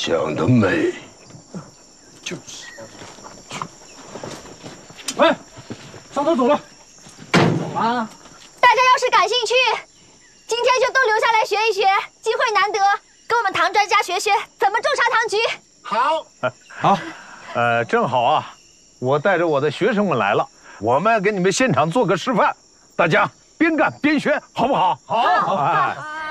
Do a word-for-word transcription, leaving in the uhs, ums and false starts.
想得美。 就是。哎，上头走了。走啊！ 大家要是感兴趣，今天就都留下来学一学，机会难得，跟我们唐专家学学怎么种砂糖橘。 好， 好，呃，正好啊，我带着我的学生们来了，我们给你们现场做个示范，大家边干边学，好不好？ 好， 哎。